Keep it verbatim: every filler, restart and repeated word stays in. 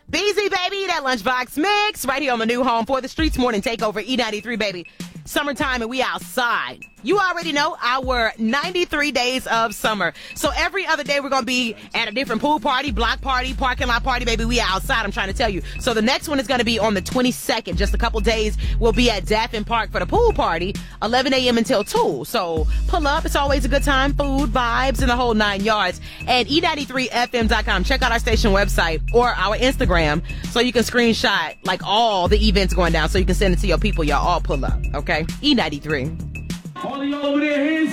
Beezy, baby, that Lunchbox Mix right here on the new home for the streets morning takeover E ninety-three, baby. Summertime and we outside. You already know our ninety-three days of summer. So every other day we're going to be at a different pool party, block party, parking lot party, baby. We outside, I'm trying to tell you. So the next one is going to be on the twenty-second. Just a couple days. We'll be at Daffin Park for the pool party, eleven a.m. until two. So pull up. It's always a good time. Food, vibes, and the whole nine yards. And E ninety-three F M dot com. Check out our station website or our Instagram so you can screenshot like all the events going down so you can send it to your people. Y'all all pull up. Okay? E ninety-three. All of y'all over there, hands